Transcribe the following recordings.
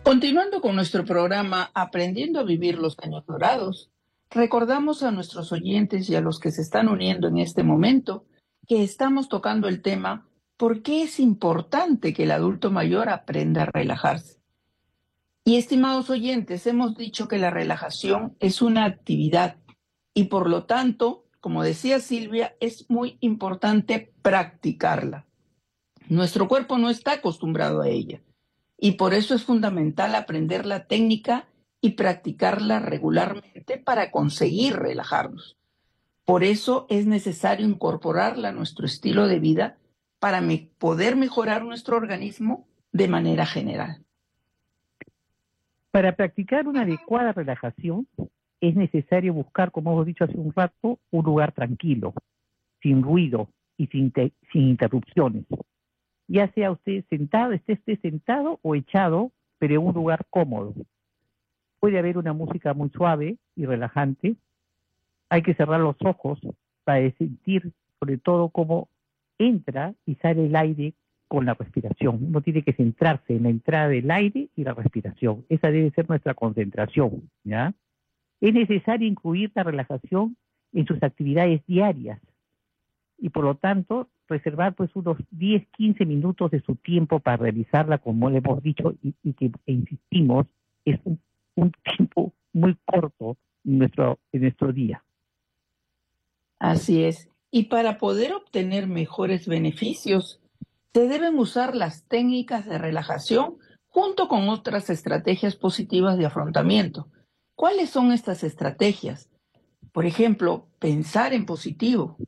Continuando con nuestro programa Aprendiendo a vivir los años dorados, recordamos a nuestros oyentes y a los que se están uniendo en este momento que estamos tocando el tema ¿por qué es importante que el adulto mayor aprenda a relajarse? Y estimados oyentes, hemos dicho que la relajación es una actividad y por lo tanto, como decía Silvia, es muy importante practicarla. Nuestro cuerpo no está acostumbrado a ella. Y por eso es fundamental aprender la técnica y practicarla regularmente para conseguir relajarnos. Por eso es necesario incorporarla a nuestro estilo de vida para poder mejorar nuestro organismo de manera general. Para practicar una adecuada relajación es necesario buscar, como hemos dicho hace un rato, un lugar tranquilo, sin ruido y sin interrupciones. Ya sea usted sentado, esté sentado o echado, pero en un lugar cómodo. Puede haber una música muy suave y relajante. Hay que cerrar los ojos para sentir sobre todo cómo entra y sale el aire con la respiración. Uno tiene que centrarse en la entrada del aire y la respiración. Esa debe ser nuestra concentración, ¿ya? Es necesario incluir la relajación en sus actividades diarias y por lo tanto reservar pues unos 10, 15 minutos de su tiempo para realizarla, como le hemos dicho y que insistimos, es un tiempo muy corto en nuestro día. Así es. Y para poder obtener mejores beneficios, se deben usar las técnicas de relajación junto con otras estrategias positivas de afrontamiento. ¿Cuáles son estas estrategias? Por ejemplo, pensar en positivo,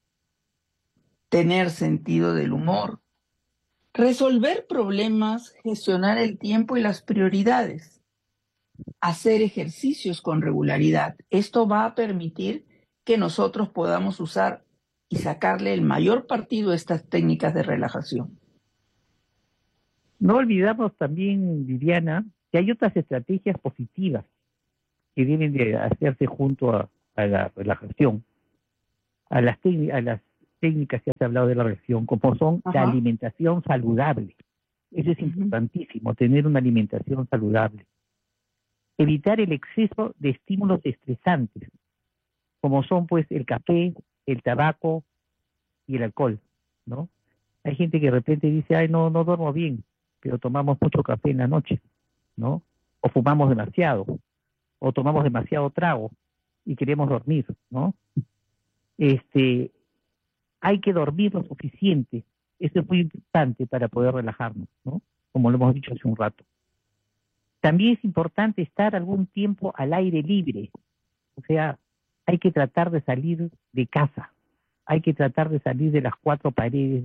tener sentido del humor, resolver problemas, gestionar el tiempo y las prioridades, hacer ejercicios con regularidad. Esto va a permitir que nosotros podamos usar y sacarle el mayor partido a estas técnicas de relajación. No olvidamos también, Viviana, que hay otras estrategias positivas que deben de hacerse junto a la relajación, a las técnicas que has hablado de la relajación, como son la alimentación saludable. Eso es importantísimo, tener una alimentación saludable. Evitar el exceso de estímulos estresantes, como son pues el café, el tabaco y el alcohol, ¿no? Hay gente que de repente dice, ay, no duermo bien, pero tomamos mucho café en la noche, ¿no? O fumamos demasiado, o tomamos demasiado trago y queremos dormir, ¿no? Hay que dormir lo suficiente. Eso es muy importante para poder relajarnos, ¿no? Como lo hemos dicho hace un rato. También es importante estar algún tiempo al aire libre. O sea, hay que tratar de salir de casa. Hay que tratar de salir de las cuatro paredes